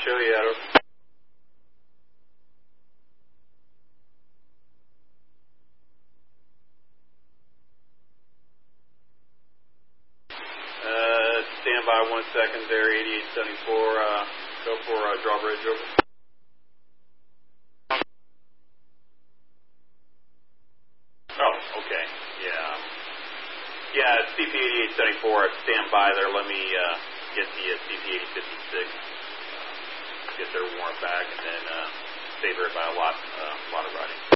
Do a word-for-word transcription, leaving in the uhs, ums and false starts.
show you out. Uh, stand by one second there, eighty-eight seventy-four. Uh, go for uh, drawbridge over. Oh, okay. Yeah. Yeah, C P eighty-eight seventy-four. Stand by there. Let me uh, get the uh, C P eighty fifty-six. Uh, get their warrant back, and then uh, savor it by a lot, uh, lot of riding.